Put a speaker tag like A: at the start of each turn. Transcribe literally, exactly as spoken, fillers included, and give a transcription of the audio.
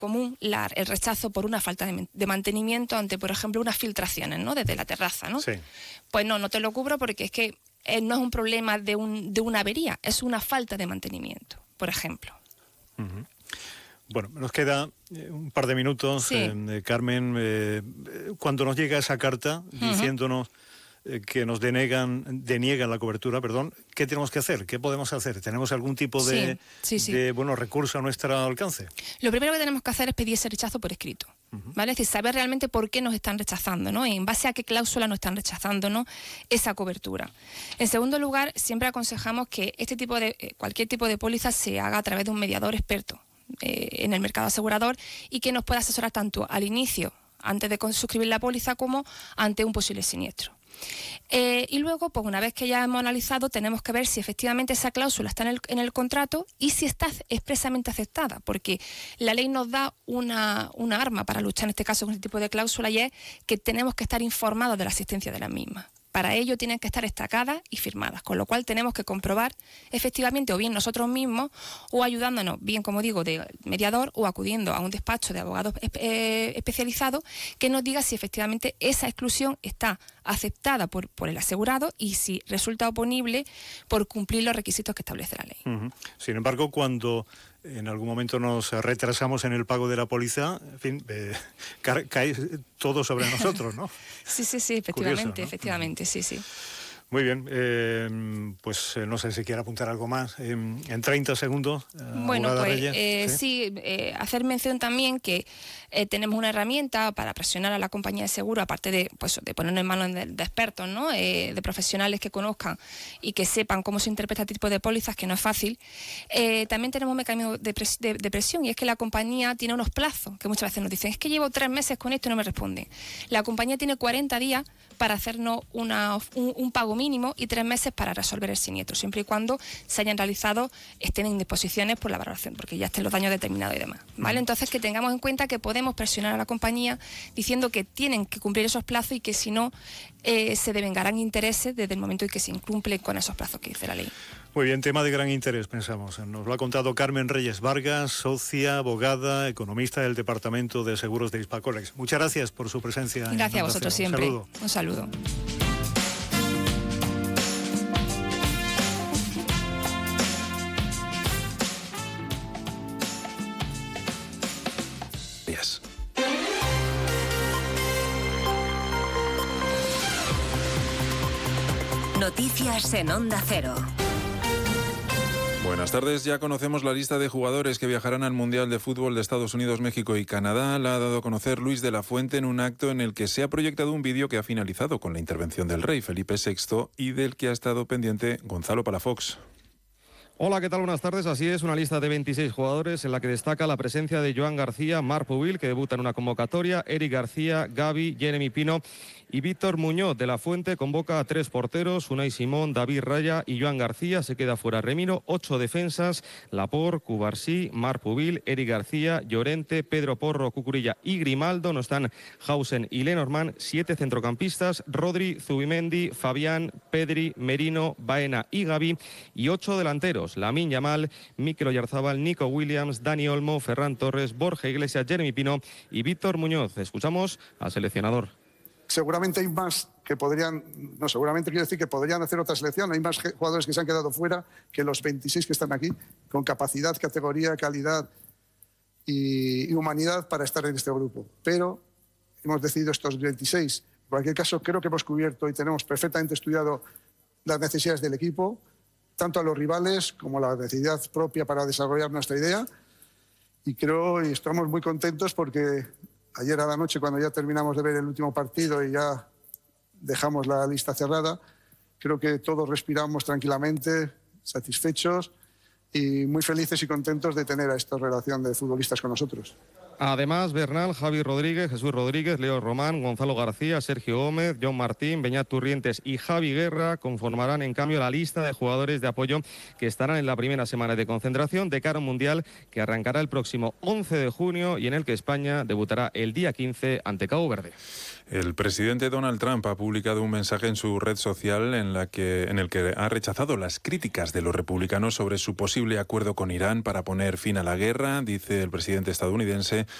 A: común la, el rechazo por una falta de, de mantenimiento ante, por ejemplo, unas filtraciones, ¿no? Desde la terraza, ¿no?
B: Sí.
A: Pues no, no te lo cubro porque es que eh, no es un problema de, un, de una avería, es una falta de mantenimiento, por ejemplo.
B: Uh-huh. Bueno, nos queda un par de minutos,
A: sí.
B: eh, Carmen. Eh, cuando nos llega esa carta diciéndonos uh-huh. eh, que nos denegan, deniegan la cobertura, perdón, ¿qué tenemos que hacer? ¿Qué podemos hacer? ¿Tenemos algún tipo de,
A: sí, sí, sí.
B: de bueno, recurso a nuestro alcance?
A: Lo primero que tenemos que hacer es pedir ese rechazo por escrito, uh-huh. ¿vale? Es decir, saber realmente por qué nos están rechazando, ¿no? En base a qué cláusula nos están rechazando, ¿no? Esa cobertura. En segundo lugar, siempre aconsejamos que este tipo de, eh, cualquier tipo de póliza se haga a través de un mediador experto eh, en el mercado asegurador y que nos pueda asesorar tanto al inicio, antes de suscribir la póliza, como ante un posible siniestro. Eh, y luego, pues una vez que ya hemos analizado, tenemos que ver si efectivamente esa cláusula está en el, en el contrato y si está expresamente aceptada, porque la ley nos da una, una arma para luchar en este caso con este tipo de cláusula, y es que tenemos que estar informados de la existencia de las mismas. Para ello tienen que estar destacadas y firmadas, con lo cual tenemos que comprobar efectivamente, o bien nosotros mismos, o ayudándonos, bien como digo, de mediador, o acudiendo a un despacho de abogados eh, especializados que nos diga si efectivamente esa exclusión está aceptada por, por el asegurado y si resulta oponible por cumplir los requisitos que establece la ley.
B: Uh-huh. Sin embargo, cuando en algún momento nos retrasamos en el pago de la póliza, en fin, eh, ca- cae todo sobre nosotros, ¿no?
A: sí, sí, sí, efectivamente,
B: Curioso, ¿no?
A: efectivamente, sí, sí.
B: Muy bien, eh, pues eh, no sé si quiere apuntar algo más. Eh, en treinta segundos, eh,
A: bueno, pues
B: Reyes,
A: eh,
B: sí,
A: sí eh, hacer mención también que eh, tenemos una herramienta para presionar a la compañía de seguro, aparte de, pues, de ponernos en manos de, de expertos, ¿no? Eh, de profesionales que conozcan y que sepan cómo se interpreta este tipo de pólizas, que no es fácil. Eh, también tenemos un mecanismo de, pres de, de presión, y es que la compañía tiene unos plazos, que muchas veces nos dicen, es que llevo tres meses con esto y no me responden. La compañía tiene cuarenta días para hacernos una, un, un pago mínimo y tres meses para resolver el siniestro, siempre y cuando se hayan realizado, estén en disposiciones por la valoración, porque ya estén los daños determinados y demás, ¿vale? Entonces, que tengamos en cuenta que podemos presionar a la compañía diciendo que tienen que cumplir esos plazos y que si no, eh, se devengarán intereses desde el momento en que se incumplen con esos plazos que dice la ley.
B: Muy bien, tema de gran interés, pensamos. Nos lo ha contado Carmen Reyes Vargas, socia, abogada, economista del Departamento de Seguros de Hispacolex. Muchas gracias por su presencia.
A: Gracias a vosotros siempre.
B: Un saludo.
A: Un saludo.
C: Noticias en Onda Cero.
D: Buenas tardes. Ya conocemos la lista de jugadores que viajarán al Mundial de Fútbol de Estados Unidos, México y Canadá. La ha dado a conocer Luis de la Fuente en un acto en el que se ha proyectado un vídeo que ha finalizado con la intervención del rey Felipe sexto y del que ha estado pendiente Gonzalo Palafox.
E: Hola, ¿qué tal? Buenas tardes. Así es, una lista de veintiséis jugadores en la que destaca la presencia de Joan García, Marc Pubil, que debuta en una convocatoria, Eric García, Gavi, Jeremy Pino y Víctor Muñoz. De la Fuente convoca a tres porteros, Unai Simón, David Raya y Joan García. Se queda fuera Remiro, ocho defensas, Laporte, Cubarsí, Marc Pubil, Eric García, Llorente, Pedro Porro, Cucurilla y Grimaldo. No están Hausen y Lenormand. Siete centrocampistas, Rodri, Zubimendi, Fabián, Pedri, Merino, Baena y Gavi. Y ocho delanteros, Lamine Yamal, Mikel Oyarzabal, Nico Williams, Dani Olmo, Ferran Torres, Borja Iglesias, Jeremy Pino y Víctor Muñoz. Escuchamos al seleccionador.
F: Seguramente hay más que podrían, no, seguramente quiero decir que podrían hacer otra selección. Hay más jugadores que se han quedado fuera que los veintiséis que están aquí, con capacidad, categoría, calidad y, y humanidad para estar en este grupo. Pero hemos decidido estos veintiséis. En cualquier caso, creo que hemos cubierto y tenemos perfectamente estudiado las necesidades del equipo, tanto a los rivales como la necesidad propia para desarrollar nuestra idea. Y creo y estamos muy contentos porque ayer a la noche, cuando ya terminamos de ver el último partido y ya dejamos la lista cerrada, creo que todos respiramos tranquilamente, satisfechos y muy felices y contentos de tener a esta relación de futbolistas con nosotros.
E: Además, Bernal, Javi Rodríguez, Jesús Rodríguez, Leo Román, Gonzalo García, Sergio Gómez, John Martín, Beñat Turrientes y Javi Guerra conformarán en cambio la lista de jugadores de apoyo que estarán en la primera semana de concentración de cara a un Mundial que arrancará el próximo once de junio y en el que España debutará el día quince ante Cabo Verde.
D: El presidente Donald Trump ha publicado un mensaje en su red social en, la que, en el que ha rechazado las críticas de los republicanos sobre su posible posible acuerdo con Irán para poner fin a la guerra, dice el presidente estadounidense.